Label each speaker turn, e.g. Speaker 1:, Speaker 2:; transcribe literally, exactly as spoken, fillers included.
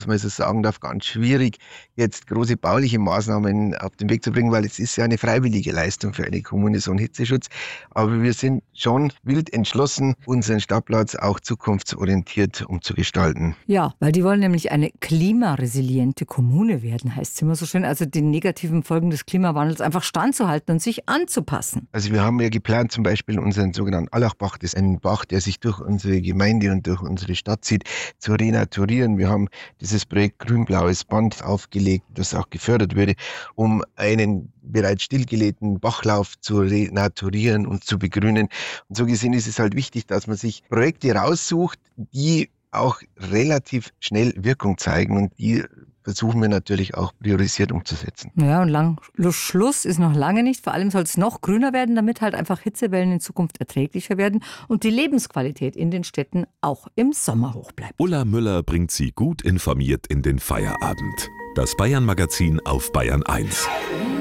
Speaker 1: dass man so sagen darf, ganz schwierig, jetzt große bauliche Maßnahmen auf den Weg zu bringen, weil es ist ja eine freiwillige Leistung für eine Kommune, so ein Hitzeschutz. Aber wir sind schon wild entschlossen, unseren Stadtplatz auch zukunftsorientiert umzugestalten.
Speaker 2: Ja, weil die wollen nämlich eine klimaresiliente Kommune werden, heißt es immer so schön. Also den negativen Folgen des Klimawandels einfach standzuhalten und sich anzupassen.
Speaker 1: Also wir haben ja geplant, zum Beispiel unseren sogenannten Allachbach, das ist ein Bach, der sich durch unsere Gemeinde und durch unsere Stadt zieht, zu renaturieren. Wir haben dieses Projekt Grün-Blaues Band aufgelegt, das auch gefördert würde, um einen bereits stillgelegten Bachlauf zu renaturieren und zu begrünen. Und so gesehen ist es halt wichtig, dass man sich Projekte raussucht, die auch relativ schnell Wirkung zeigen, und die versuchen wir natürlich auch priorisiert umzusetzen.
Speaker 2: Ja, und lang, Schluss ist noch lange nicht. Vor allem soll es noch grüner werden, damit halt einfach Hitzewellen in Zukunft erträglicher werden und die Lebensqualität in den Städten auch im Sommer hoch bleibt.
Speaker 3: Ulla Müller bringt Sie gut informiert in den Feierabend. Das Bayern-Magazin auf Bayern eins.